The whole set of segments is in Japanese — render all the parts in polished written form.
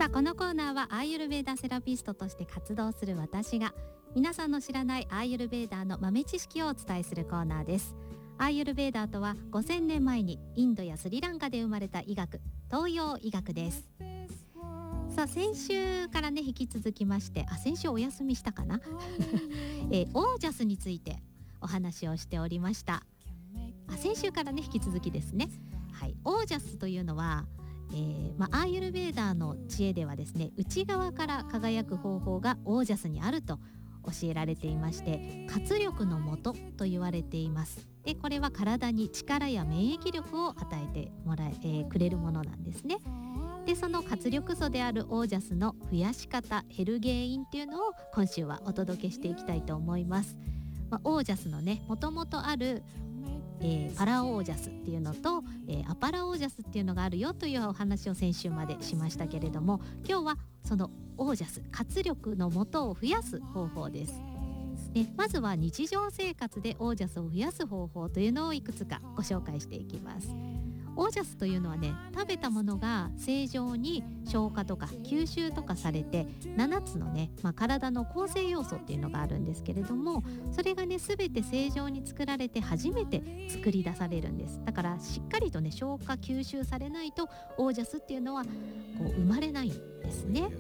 あ、このコーナーはアーユルヴェーダセラピストとして活動する私が皆さんの知らないアーユルヴェーダの豆知識をお伝えするコーナーです。アーユルヴェーダとは5000年前にインドやスリランカで生まれた医学、東洋医学です。さあ、先週からね引き続きまして、先週お休みしたかなオージャスについてお話をしておりました。先週からね引き続きですね。はい、オージャスというのはアーユルヴェーダの知恵ではですね、内側から輝く方法がオージャスにあると教えられていまして、活力の元と言われています。で、これは体に力や免疫力を与えてくれるものなんですね。で、その活力素であるオージャスの増やし方、減る原因っていうのを今週はお届けしていきたいと思います。オージャスのね、もともとあるパラオージャスっていうのと、アパラオージャスっていうのがあるよというお話を先週までしましたけれども、今日はそのオージャス、活力の元を増やす方法です。まずは日常生活でオージャスを増やす方法というのをいくつかご紹介していきます。オージャスというのはね、食べたものが正常に消化とか吸収とかされて7つのね、体の構成要素っていうのがあるんですけれども、それがね全て正常に作られて初めて作り出されるんです。だからしっかりとね消化吸収されないとオージャスっていうのはこう生まれないんですね。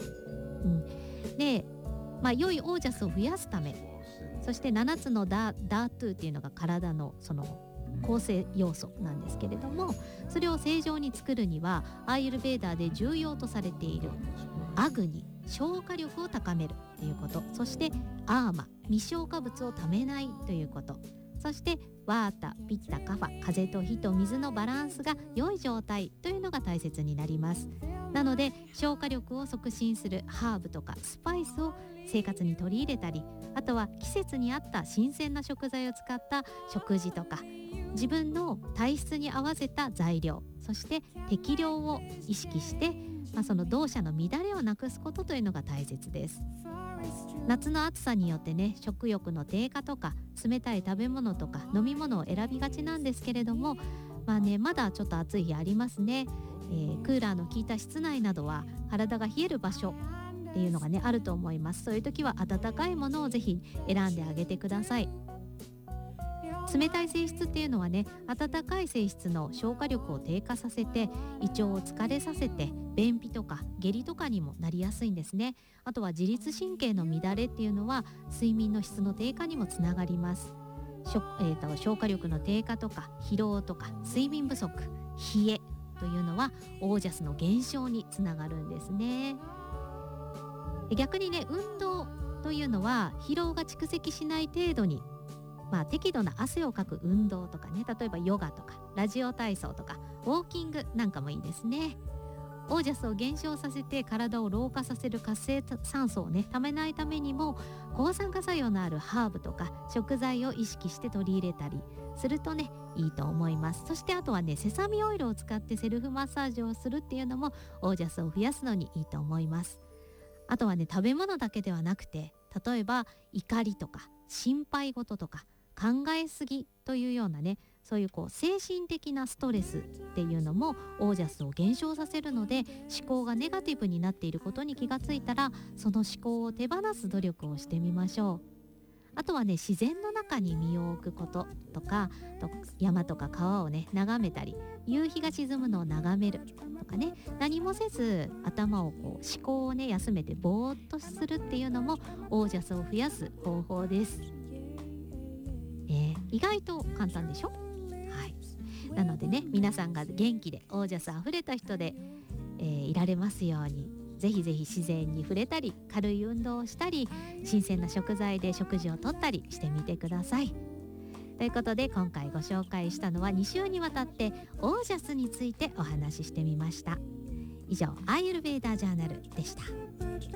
で、良いオージャスを増やすため、そして7つのダートゥっていうのが体のその構成要素なんですけれども、それを正常に作るにはアーユルヴェーダで重要とされているアグニ、消化力を高めるということ、そしてアーマ、未消化物をためないということ、そしてワータ、ピッタ、カファ、風と火と水のバランスが良い状態というのが大切になります。なので消化力を促進するハーブとかスパイスを生活に取り入れたり、あとは季節に合った新鮮な食材を使った食事とか、自分の体質に合わせた材料、そして適量を意識して、その動作の乱れをなくすことというのが大切です。夏の暑さによってね、食欲の低下とか冷たい食べ物とか飲み物を選びがちなんですけれども、まだちょっと暑い日ありますね。クーラーの効いた室内などは体が冷える場所っていうのがねあると思います。そういう時は温かいものをぜひ選んであげてください。冷たい性質っていうのはね、温かい性質の消化力を低下させて胃腸を疲れさせて便秘とか下痢とかにもなりやすいんですね。あとは自律神経の乱れっていうのは睡眠の質の低下にもつながります。消化力の低下とか疲労とか睡眠不足、冷えというのはオージャスの減少につながるんですね。逆にね、運動というのは疲労が蓄積しない程度に、適度な汗をかく運動とかね、例えばヨガとかラジオ体操とかウォーキングなんかもいいですね。オージャスを減少させて体を老化させる活性酸素をねためないためにも、抗酸化作用のあるハーブとか食材を意識して取り入れたりするとねいいと思います。そしてあとはね、セサミオイルを使ってセルフマッサージをするっていうのもオージャスを増やすのにいいと思います。あとはね、食べ物だけではなくて、例えば怒りとか心配事とか考えすぎというようなね、そういう精神的なストレスっていうのもオージャスを減少させるので、思考がネガティブになっていることに気がついたら、その思考を手放す努力をしてみましょう。あとはね、自然の中に身を置くこととか、山とか川をね眺めたり、夕日が沈むのを眺めるとかね、何もせず頭を思考をね休めてぼーっとするっていうのもオージャスを増やす方法です。意外と簡単でしょ。はい。なのでね、皆さんが元気でオージャスあふれた人で、いられますように、ぜひぜひ自然に触れたり、軽い運動をしたり、新鮮な食材で食事をとったりしてみてください。ということで、今回ご紹介したのは2週にわたってオージャスについてお話ししてみました。以上、アーユルヴェーダジャーナルでした。